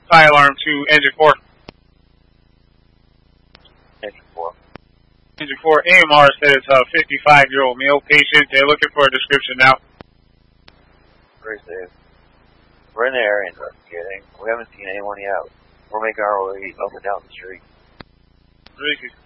fire alarm to engine 4. Engine 4. Engine 4, AMR said it's a 55-year-old male patient. They're looking for a description now. Very safe. We're in the area investigating. We haven't seen anyone yet. We're making our way up and down the street. Really good.